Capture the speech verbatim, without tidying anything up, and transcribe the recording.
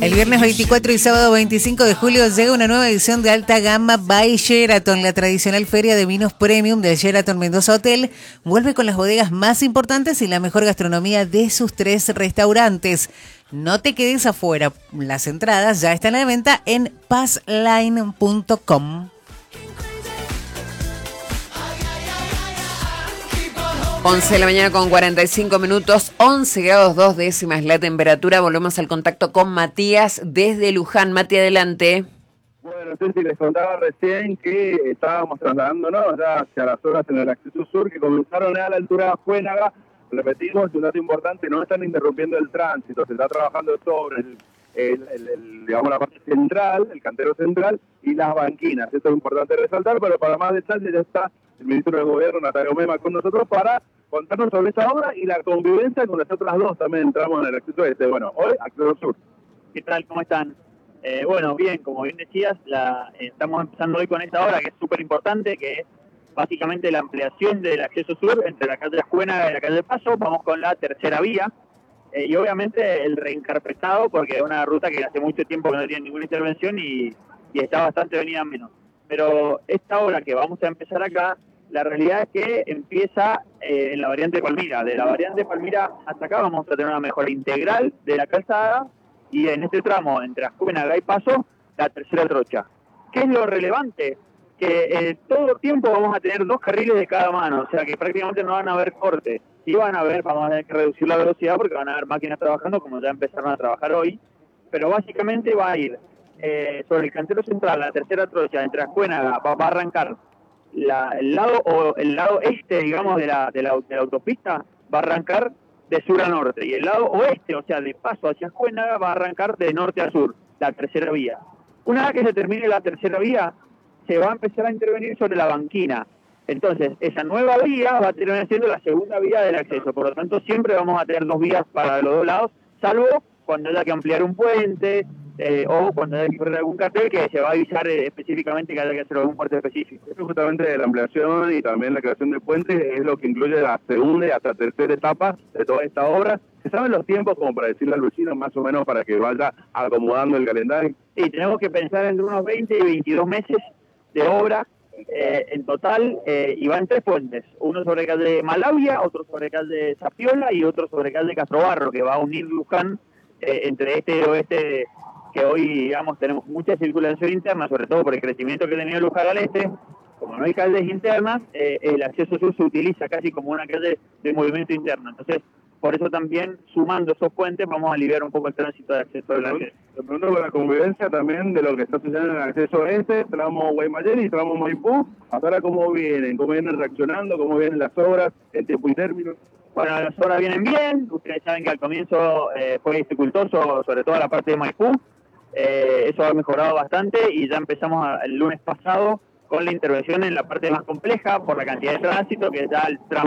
El viernes veinticuatro y sábado veinticinco de julio llega una nueva edición de alta gama by Sheraton. La tradicional feria de vinos premium del Sheraton Mendoza Hotel vuelve con las bodegas más importantes y la mejor gastronomía de sus tres restaurantes. No te quedes afuera. Las entradas ya están a la venta en passline punto com. once de la mañana con cuarenta y cinco minutos, once grados dos décimas la temperatura. Volvemos al contacto con Matías desde Luján. Mati, adelante. Bueno, sí, sí, les contaba recién que estábamos trasladándonos ya hacia las horas en el acceso sur, que comenzaron a la altura de Ajuénaga. Repetimos, un dato importante, no están interrumpiendo el tránsito, se está trabajando sobre el, el, el, el, digamos, la parte central, el cantero central y las banquinas. Esto es importante resaltar, pero para más detalles ya está el ministro de Gobierno, Natalia Mema, con nosotros para contarnos sobre esta obra y la convivencia con las otras dos. También entramos en el acceso este. Bueno, hoy acceso sur. ¿Qué tal? ¿Cómo están? Eh, bueno, bien, como bien decías, la, eh, estamos empezando hoy con esta obra que es súper importante, que es básicamente la ampliación del acceso sur entre la calle Ajuénaga y la calle Paso. Vamos con la tercera vía eh, y obviamente el reencarpetado, porque es una ruta que hace mucho tiempo que no tiene ninguna intervención y, y está bastante venida menos. Pero esta obra que vamos a empezar acá, la realidad es que empieza eh, en la variante Palmira. De la variante Palmira hasta acá vamos a tener una mejora integral de la calzada y en este tramo entre Ajuénaga y Paso, la tercera trocha. ¿Qué es lo relevante? Que eh, todo el tiempo vamos a tener dos carriles de cada mano, o sea que prácticamente no van a haber cortes. Sí van a haber, vamos a tener que reducir la velocidad porque van a haber máquinas trabajando como ya empezaron a trabajar hoy, pero básicamente va a ir eh, sobre el cantero central, la tercera trocha entre Ajuénaga, va, va a arrancar la, el lado o el lado este, digamos, de la, de, la, de la autopista, va a arrancar de sur a norte, y el lado oeste, o sea, de Paso hacia Ajuénaga, va a arrancar de norte a sur, la tercera vía. Una vez que se termine la tercera vía, se va a empezar a intervenir sobre la banquina. Entonces, esa nueva vía va a terminar siendo la segunda vía del acceso. Por lo tanto, siempre vamos a tener dos vías para los dos lados, salvo cuando haya que ampliar un puente eh, o cuando haya que poner algún cartel que se va a avisar eh, específicamente que haya que hacer algún puente específico. Eso justamente de la ampliación y también la creación de puentes es lo que incluye la segunda y hasta tercera etapa de toda esta obra. ¿Se saben los tiempos como para decirle al vecino más o menos para que vaya acomodando el calendario? Sí, tenemos que pensar entre unos veinte y veintidós meses de obra eh, en total, eh, y van tres puentes, uno sobre calle Malavia, otro sobre calle Zapiola y otro sobre calle Castrobarro, que va a unir Luján eh, entre este y oeste, que hoy, digamos, tenemos mucha circulación interna, sobre todo por el crecimiento que ha tenido Luján al este. Como no hay calles internas, eh, el acceso sur se utiliza casi como una calle de movimiento interno. Entonces, por eso también, sumando esos puentes, vamos a aliviar un poco el tránsito de acceso del acceso. De pronto con la convivencia también de lo que está sucediendo en el acceso este, tramo Guaymallén y tramo Maipú, hasta ahora cómo vienen, cómo vienen reaccionando, cómo vienen las obras, el tiempo y término. Bueno, las obras vienen bien, ustedes saben que al comienzo eh, fue dificultoso, sobre todo la parte de Maipú, eh, eso ha mejorado bastante y ya empezamos a, el lunes pasado con la intervención en la parte más compleja por la cantidad de tránsito, que ya el tramo